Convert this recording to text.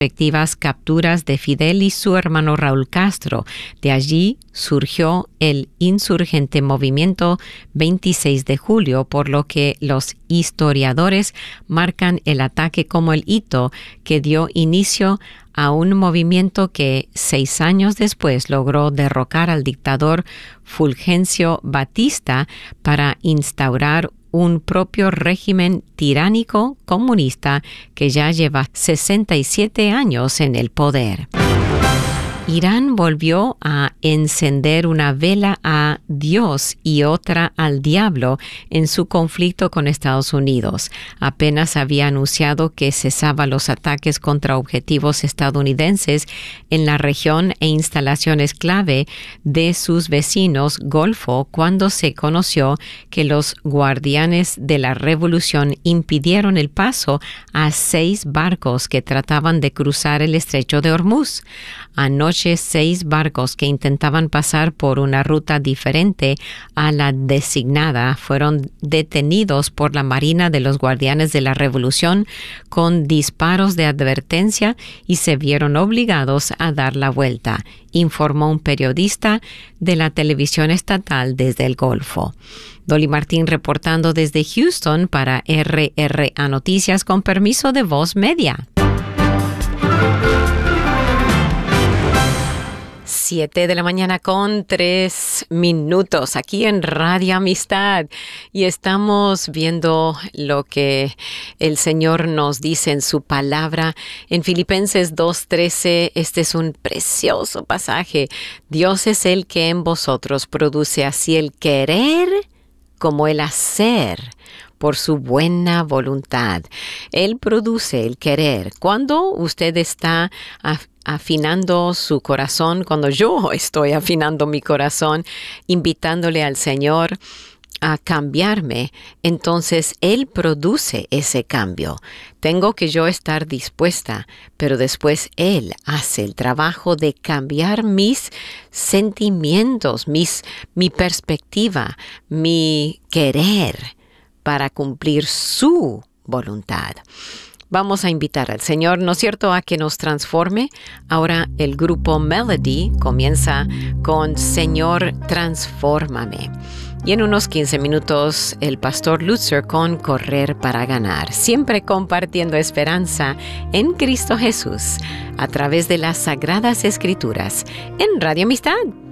respectivas capturas de Fidel y su hermano Raúl Castro. De allí surgió el insurgente movimiento 26 de julio, por lo que los historiadores marcan el ataque como el hito que dio inicio a un movimiento que 6 años después logró derrocar al dictador Fulgencio Batista para instaurar un propio régimen tiránico comunista que ya lleva 67 años en el poder. Irán volvió a encender una vela a Dios y otra al diablo en su conflicto con Estados Unidos. Apenas había anunciado que cesaba los ataques contra objetivos estadounidenses en la región e instalaciones clave de sus vecinos Golfo cuando se conoció que los guardianes de la revolución impidieron el paso a 6 barcos que trataban de cruzar el estrecho de Hormuz. Anoche 6 barcos que intentaban pasar por una ruta diferente a la designada fueron detenidos por la Marina de los Guardianes de la Revolución con disparos de advertencia y se vieron obligados a dar la vuelta, informó un periodista de la televisión estatal desde el Golfo. Dolly Martín reportando desde Houston para RRA Noticias con permiso de Voz Media. 7 de la mañana con 3 minutos aquí en Radio Amistad y estamos viendo lo que el Señor nos dice en su palabra en Filipenses 2:13. Este es un precioso pasaje. Dios es el que en vosotros produce así el querer como el hacer por su buena voluntad. Él produce el querer. Cuando usted está afinando su corazón, cuando yo estoy afinando mi corazón, invitándole al Señor a cambiarme, entonces Él produce ese cambio. Tengo que yo estar dispuesta, pero después Él hace el trabajo de cambiar mis sentimientos, mi perspectiva, mi querer para cumplir su voluntad. Vamos a invitar al Señor, ¿no es cierto?, a que nos transforme. Ahora el grupo Melody comienza con Señor, transfórmame. Y en unos 15 minutos, el pastor Lutzer con Correr para Ganar. Siempre compartiendo esperanza en Cristo Jesús a través de las Sagradas Escrituras en Radio Amistad.